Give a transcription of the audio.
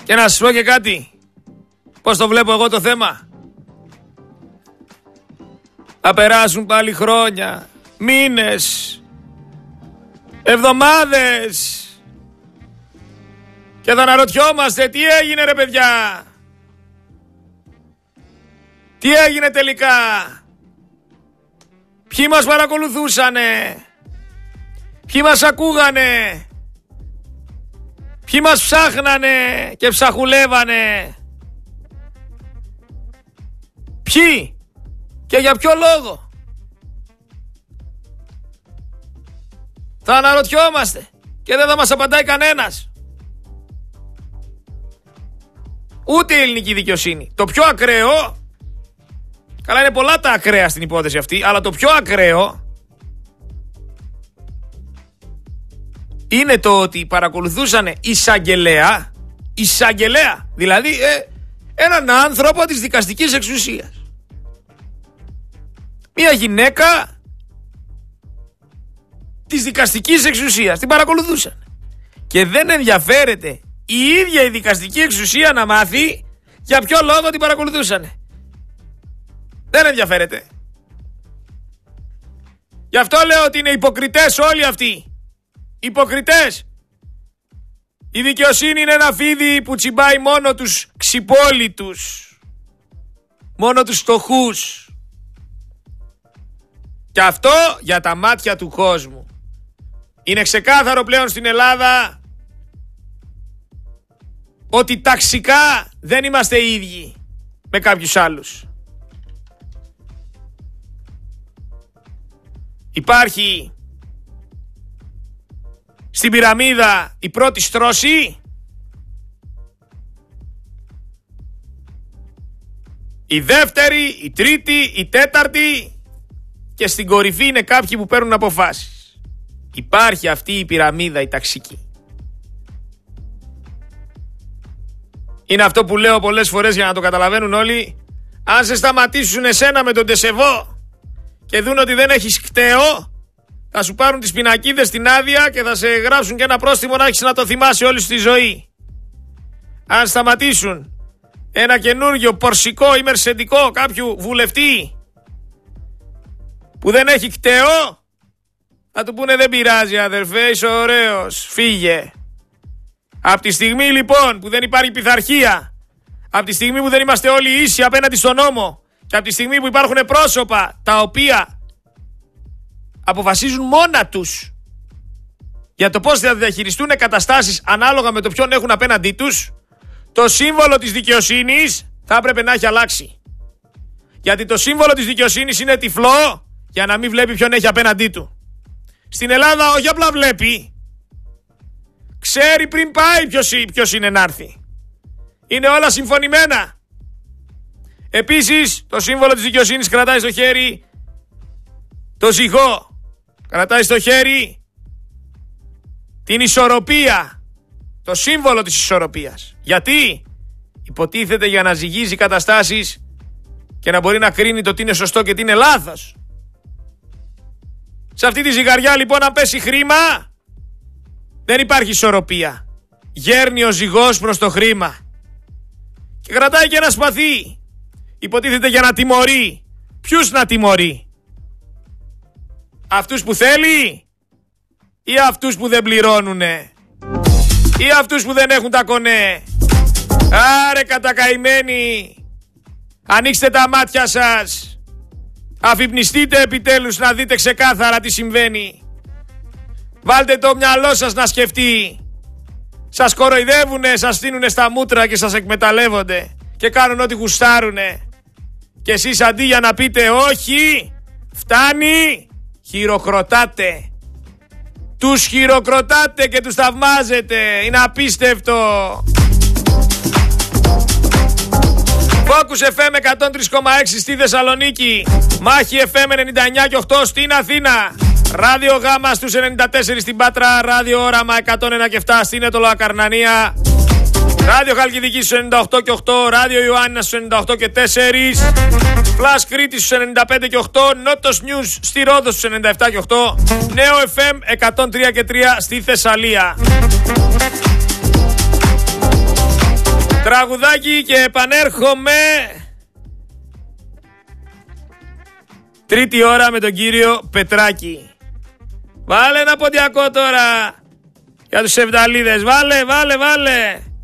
Και να σας πω και κάτι. Πώς το βλέπω εγώ το θέμα. Θα περάσουν πάλι χρόνια, μήνες, εβδομάδες και θα αναρωτιόμαστε τι έγινε ρε παιδιά. Τι έγινε τελικά. Ποιοι μας παρακολουθούσανε. Ποιοι μας ακούγανε. Ποιοι μας ψάχνανε και ψαχουλεύανε. Ποιοι και για ποιο λόγο. Θα αναρωτιόμαστε και δεν θα μας απαντάει κανένας. Ούτε η ελληνική δικαιοσύνη. Το πιο ακραίο, καλά είναι πολλά τα ακραία στην υπόθεση αυτή, αλλά το πιο ακραίο είναι το ότι παρακολουθούσαν εισαγγελέα, δηλαδή έναν άνθρωπο της δικαστικής εξουσίας. Μια γυναίκα της δικαστικής εξουσίας, την παρακολουθούσαν. Και δεν ενδιαφέρεται η ίδια η δικαστική εξουσία να μάθει για ποιο λόγο την παρακολουθούσαν. Δεν ενδιαφέρεται. Γι' αυτό λέω ότι είναι υποκριτές όλοι αυτοί. Υποκριτές. Η δικαιοσύνη είναι ένα φίδι που τσιμπάει μόνο τους ξυπόλυτους. Μόνο τους φτωχούς. Και αυτό για τα μάτια του κόσμου. Είναι ξεκάθαρο πλέον στην Ελλάδα ότι ταξικά δεν είμαστε ίδιοι με κάποιους άλλους. Υπάρχει στην πυραμίδα η πρώτη στρώση, η δεύτερη, η τρίτη, η τέταρτη και στην κορυφή είναι κάποιοι που παίρνουν αποφάσεις. Υπάρχει αυτή η πυραμίδα η ταξική. Είναι αυτό που λέω πολλές φορές για να το καταλαβαίνουν όλοι. Αν σε σταματήσουν εσένα με τον Τεσεβό και δουν ότι δεν έχεις κταίο, θα σου πάρουν τις πινακίδες στην άδεια και θα σε γράψουν και ένα πρόστιμο να έχεις να το θυμάσαι όλη σου τη ζωή. Αν σταματήσουν ένα καινούργιο πορσικό ή μερσεντικό κάποιου βουλευτή που δεν έχει κταίο, θα του πούνε δεν πειράζει αδερφέ, είσαι ωραίος, φύγε. Από τη στιγμή λοιπόν που δεν υπάρχει πειθαρχία, από τη στιγμή που δεν είμαστε όλοι ίσοι απέναντι στον νόμο και από τη στιγμή που υπάρχουν πρόσωπα τα οποία αποφασίζουν μόνα τους για το πώς θα διαχειριστούν καταστάσεις ανάλογα με το ποιον έχουν απέναντί τους, το σύμβολο της δικαιοσύνης θα έπρεπε να έχει αλλάξει. Γιατί το σύμβολο της δικαιοσύνης είναι τυφλό για να μην βλέπει ποιον έχει απέναντί του. Στην Ελλάδα όχι απλά βλέπει, ξέρει πριν πάει ποιος είναι να έρθει. Είναι όλα συμφωνημένα. Επίσης το σύμβολο της δικαιοσύνης κρατάει στο χέρι το ζυγό. Κρατάει στο χέρι την ισορροπία. Το σύμβολο της ισορροπίας. Γιατί? Υποτίθεται για να ζυγίζει καταστάσεις και να μπορεί να κρίνει το τι είναι σωστό και τι είναι λάθος. Σε αυτή τη ζυγαριά λοιπόν αν πέσει χρήμα δεν υπάρχει ισορροπία. Γέρνει ο ζυγός προς το χρήμα. Και κρατάει και ένα σπαθί. Υποτίθεται για να τιμωρεί. Ποιους να τιμωρεί? Αυτούς που θέλει ή αυτούς που δεν πληρώνουνε ή αυτούς που δεν έχουν τα κονέ? Άρε κατακαημένοι, ανοίξτε τα μάτια σας, αφυπνιστείτε επιτέλους να δείτε ξεκάθαρα τι συμβαίνει. Βάλτε το μυαλό σας να σκεφτεί. Σας κοροϊδεύουνε, σας στείνουνε στα μούτρα και σας εκμεταλλεύονται και κάνουν ό,τι γουστάρουνε. Και εσείς αντί για να πείτε όχι, φτάνει, χειροκροτάτε. Τους χειροκροτάτε και τους θαυμάζετε. Είναι απίστευτο. Focus FM 103,6 στη Θεσσαλονίκη. Μάχη FM 99 και 8 στην Αθήνα. Ράδιο Γάμα στους 94 στην Πάτρα. Ράδιο Όραμα 101 και 7 στην Έτολο Ακαρνανία. Ράδιο Χαλκιδική στους 98 και 8. Ράδιο Ιωάννηνα στους 98 και 4. Flash Κρήτη στους 95 και 8. Νότος News στη Ρόδο στους 97 και 8. Νέο FM 103 και 3 στη Θεσσαλία. Τραγουδάκι και επανέρχομαι. Τρίτη ώρα με τον κύριο Πετράκη. Βάλε ένα ποντιακό τώρα για τους Σεβδαλίδες. Βάλε.